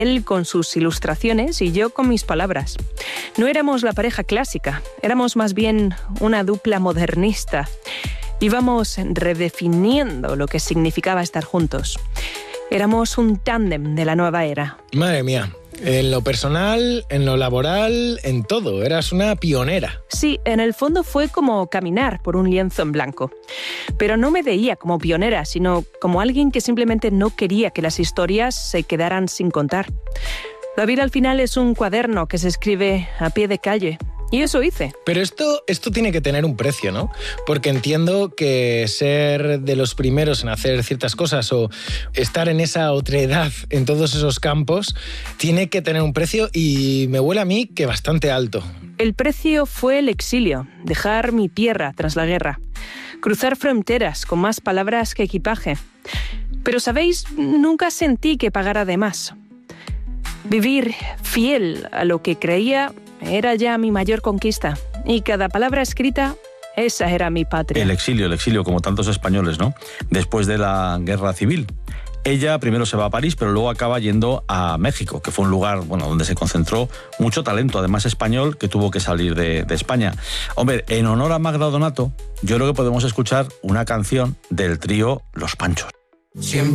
Él con sus ilustraciones y yo con mis palabras. No éramos la pareja clásica, éramos más bien una dupla modernista. Íbamos redefiniendo lo que significaba estar juntos. Éramos un tándem de la nueva era. Madre mía, en lo personal, en lo laboral, en todo, eras una pionera. Sí, en el fondo fue como caminar por un lienzo en blanco. Pero no me veía como pionera, sino como alguien que simplemente no quería que las historias se quedaran sin contar. La vida al final es un cuaderno que se escribe a pie de calle. Y eso hice. Pero esto tiene que tener un precio, ¿no? Porque entiendo que ser de los primeros en hacer ciertas cosas o estar en esa otredad en todos esos campos tiene que tener un precio y me huele a mí que bastante alto. El precio fue el exilio, dejar mi tierra tras la guerra, cruzar fronteras con más palabras que equipaje. Pero, ¿sabéis? Nunca sentí que pagara de más. Vivir fiel a lo que creía era ya mi mayor conquista. Y cada palabra escrita, esa era mi patria. El exilio, como tantos españoles, ¿no? Después de la guerra civil. Ella primero se va a París, pero luego acaba yendo a México, que fue un lugar, donde se concentró mucho talento, además español, que tuvo que salir de España. Hombre, en honor a Magda Donato, yo creo que podemos escuchar una canción del trío Los Panchos.